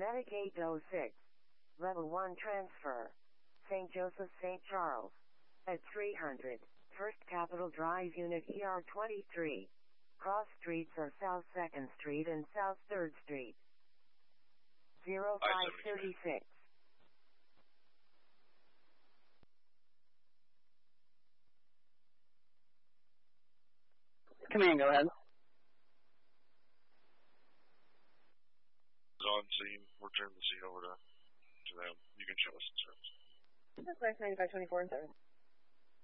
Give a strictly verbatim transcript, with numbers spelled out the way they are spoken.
Medic eight oh six. Level one transfer. Saint Joseph, Saint Charles. At three hundred. First Capitol Drive Unit E R twenty-three. Cross streets are South second Street and South third Street. zero five thirty-six. Command, go ahead. On scene, we're turning the scene over to, to them. You can show us the service. Request ninety-five twenty-four and seven.